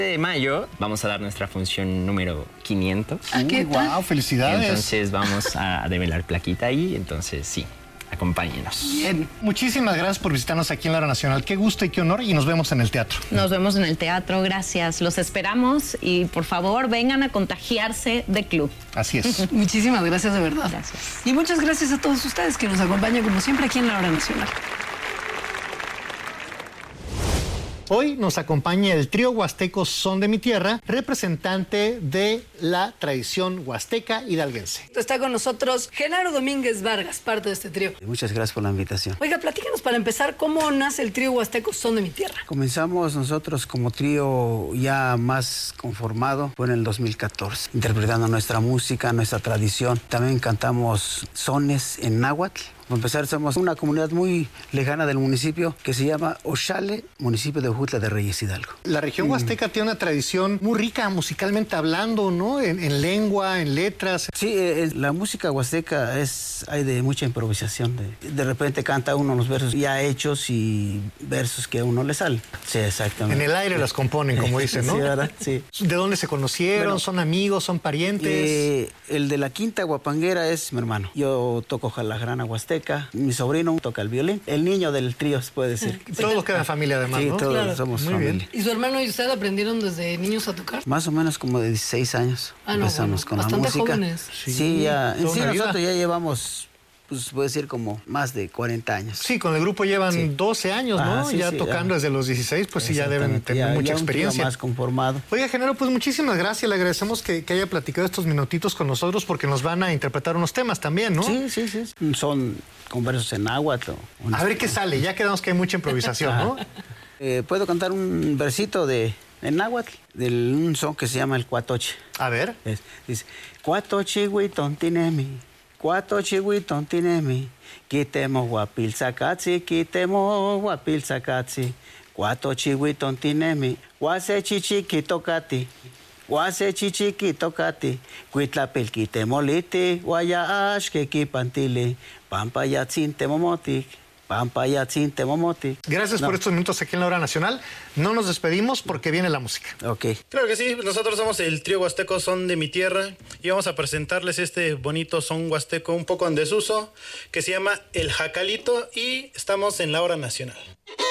de mayo vamos a dar nuestra función número 500. ¿Qué tal? Wow, felicidades. Entonces vamos a develar plaquita ahí, entonces sí, acompáñenos. Bien. Muchísimas gracias por visitarnos aquí en la Hora Nacional. Qué gusto y qué honor, y nos vemos en el teatro. Nos vemos en el teatro, gracias. Los esperamos y por favor vengan a contagiarse de club. Así es. Muchísimas gracias, de verdad. Gracias. Y muchas gracias a todos ustedes que nos acompañan como siempre aquí en la Hora Nacional. Hoy nos acompaña el trío huasteco Son de mi Tierra, representante de la tradición huasteca hidalguense. Está con nosotros Genaro Domínguez Vargas, parte de este trío. Muchas gracias por la invitación. Oiga, platícanos para empezar, ¿cómo nace el trío huasteco Son de mi Tierra? Comenzamos nosotros como trío ya más conformado, fue en el 2014, interpretando nuestra música, nuestra tradición. También cantamos sones en náhuatl. Para empezar, somos una comunidad muy lejana del municipio que se llama Oxale, municipio de Ojutla de Reyes, Hidalgo. La región huasteca tiene una tradición muy rica musicalmente hablando, ¿no? En lengua, en letras. Sí, la música huasteca hay de mucha improvisación. De repente canta uno los versos ya hechos y versos que a uno le sale. Sí, exactamente. En el aire las componen, como dicen, ¿no? Sí, ¿verdad? Sí. ¿De dónde se conocieron? Bueno, ¿son amigos? ¿Son parientes? El de la quinta guapanguera es mi hermano. Yo toco jalagrana huasteca. Mi sobrino toca el violín. El niño del trío, se puede decir. Todos quedan familia, además, sí, ¿no? todos Claro. somos Muy familia. bien. ¿Y su hermano y usted aprendieron desde niños a tocar? Más o menos como de 16 años empezamos con la bastante música. jóvenes. Sí, ya. En Toda sí, una vida. nosotros ya llevamos, pues puedo decir, como más de 40 años. Sí, con el grupo llevan Sí. 12 años, ¿no? Ah, sí, ya sí, tocando ya. desde los 16, pues sí, ya deben Exactamente, tener mucha ya un trío experiencia. más conformado. Oiga, Genaro, pues muchísimas gracias. Le agradecemos que haya platicado estos minutitos con nosotros porque nos van a interpretar unos temas también, ¿no? Sí. Son con versos en náhuatl. A ver qué sale. Ya quedamos que hay mucha improvisación, ¿no? Puedo cantar un versito en náhuatl, de un son que se llama el cuatoche. A ver. Dice, cuatoche huitontinemi, cuatoche huitontinemi, quitemo guapilzacatzi, cuatoche huitontinemi, guase chichiquitocati. Guase chichiquitocati, cuitlapelquitemoliti, guayashquequipantili, pampayatzin temomotic. Gracias por estos minutos aquí en la Hora Nacional. No nos despedimos porque viene la música. Ok. Claro que sí, nosotros somos el trío huasteco Son de mi Tierra y vamos a presentarles este bonito son huasteco un poco en desuso que se llama El Jacalito y estamos en la Hora Nacional.